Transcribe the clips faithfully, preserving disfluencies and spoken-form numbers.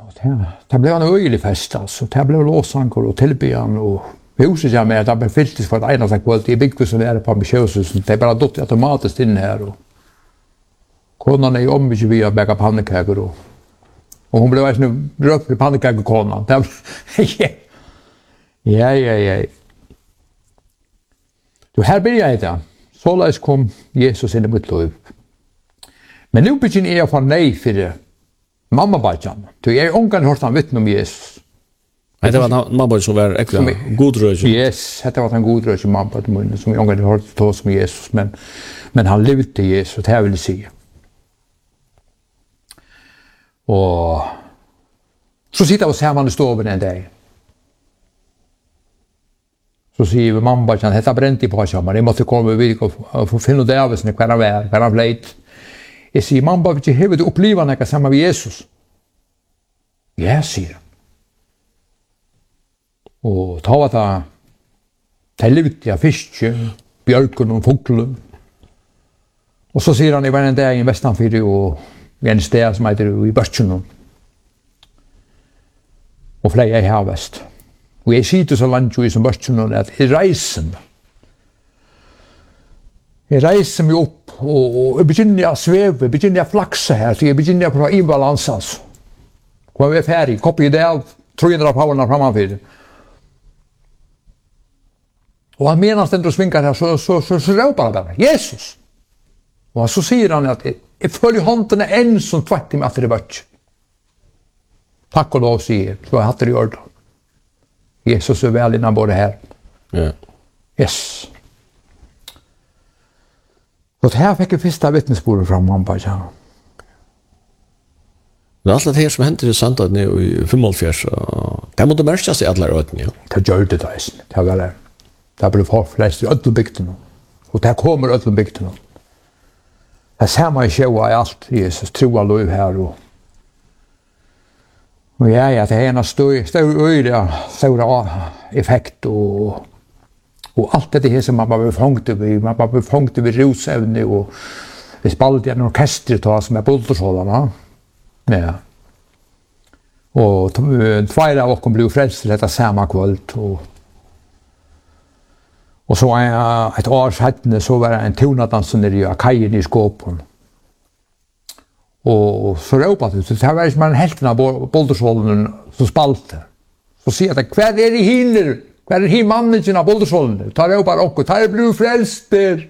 det blev en øyelig fest, altså. Det blev låsanker og tilbyan, og huset jeg med, det ble fyltes for et eneste kvalitet. Jeg bygde som er på ambitiøshusen. Det er bare dott automatisk inn her. Og konan er jo om ikke via begge pannekaker. Og, og hun ble jo en røpere pannekakekonan. Ja, ja, ja, ja. Du, her begynner jeg det. Såleis kom Jesus inn i mitt liv. Men nu begynner jeg å få nei for det. Mamma badjan. Du, jeg har ångan hørt han vittne om Jesus. Nej, det var en mamma som var ekla godrøsje. Yes, det var en godrøsje mamma min, som jeg ångan hørt til oss om Jesus, men, men han levde Jesus, det vil jeg si. Og så sitter vi sammen i stoven en dag. Så sier vi mamma badjan, dette brent i på sammen, jeg måtte komme videre og få finne det av oss, hver han var, hver han fleit. Jeg sier, mamma, vil ikke heve det opplivende ikke sammen med Jesus? Ja, sier han. Og ta var det, det levde jeg fiske, bjørken og fuglen. Og så sier han, jeg var en dag i Vestanfyrir, og i en sted som heter i Børsjønum. Og flere i Havest. Og jeg sitter så langt i som Børsjønum, at jeg reiser meg. Jeg reiser meg opp, og, og jeg begynner å sveve, jeg begynner å flakse her, så jeg begynner å prøve å imbalanse, altså. Kom vi er ferdig, koppet i det av tre hundre powerna framfyrir. Og han menar stendur og svingar her, så, så, så, så råpar han bare, Jesus! Og så sier han at jeg, jeg følger håndene enn som tvert i meg at det er bøtt. Takk og lov, sier jeg, så jeg hatt det i ord. Jesus er vel innan både her. Ja. Yes. Så her fikk jeg første vittnesbordet fra mamma. Ja. Men alt det her som hendte i Sandad i femoghalvfjerds, det måtte merkes i alle rødene, ja? Det gjør det da, det var det. Det ble folk flest i ødelbygdene. Og det kommer ødelbygdene. Det ser man ikke i alt, Jesus, tro og lov her. Og, og ja, ja, det er en av større øyne, større effekt. Og, og alt dette her som man bare befangt ved, man bare befangt ved rosevne. Og vi spalte en orkester til oss med bultersålene. Ja. Og tvær av oss ble frelst til dette samme kvöld. Og Og så et år siden så var det en tonadansen nere i kajen i skåpen. Og så råpet det, så det var ikke en helten av boldersålen som spalte. Så sier jeg, hver er det hinner? Hver er hin mannen av boldersålen? Ta råpet okko, ta er blod frelst der.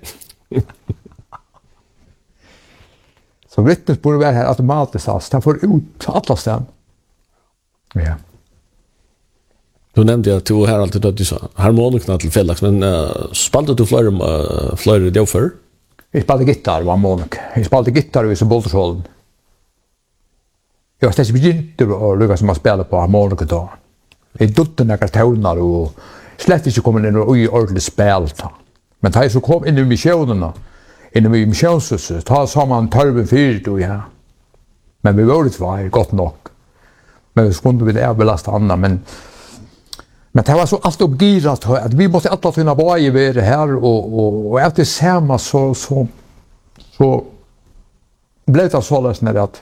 Så vittnet borde være her automatisk, det får ut alle steder. Ja. Du nämnde att du har alltid dött i harmonikna till Felix, men uh, spalte du flera, uh, flera djåför? Jag spelade gitarr och harmonik. Jag spelade gitarr i Boltersholm. Jag har ständigt begynt att lyckas med att spela på harmonika då. Jag dötte några toner och slett inte kommer in och i ordentligt spel. Men da jag så kom in i missionerna, in i missionshuset, ta samman törven fyrt och ja. Men vi var det var gott nog. Men vi skulle inte överbelasta andra, men Men det var så allt uppgirat att vi måste alla finna bra i det här och och och efter samma så så så blev det så lösnare att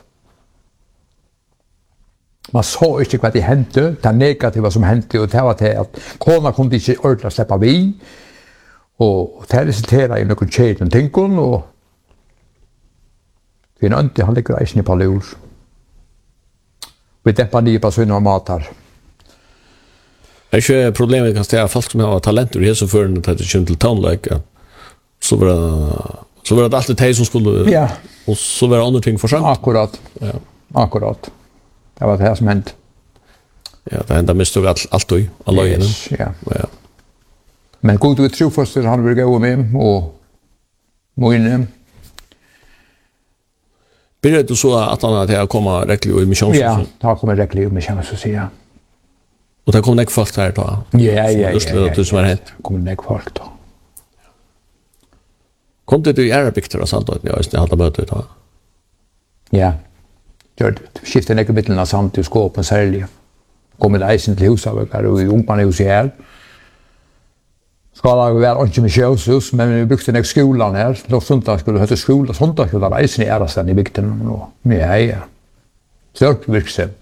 man såg inte vad det hände, det negativa som hände och det var det att kona kunde inte ordla släppa vi och det resulterade i någon tjejden tänkon och vi är inte han ligger i på lur. Vi dämpar ner på såna matar. Det är inte problemet kan säga folk som har talenter i så för att det kommer till tonlike. Så var det så var det alltid det som skulle ja. Och så var det andra ting för sig. Akkurat. Ja. Akkurat. Det var det här som hände. Ja, det hände mest av allt allt i alla igen. Ja. Ja. Men god vi tror först att han vill gå med och moine. Blir det så att han att komma räckligt i mission? Ja, det kommer räckligt i mission så säga. Och det kommer näck folk här då. Ja, ja, ja. Det det som är hänt. Kommer näck folk då. Kom det du i Arabic och sånt då? Ja, just det hade mötet då. Ja. Gör det. Skiftar näck mitten av samt och skåp och sälja. Kommer det isen till huset och i ungbarnhus här. Ska det vara inte med självhus, men vi brukade näck skolan här. Då sånt skulle heta skola, sånt skulle vara isen i Arastan i bygden och ja, ja. Så virksam.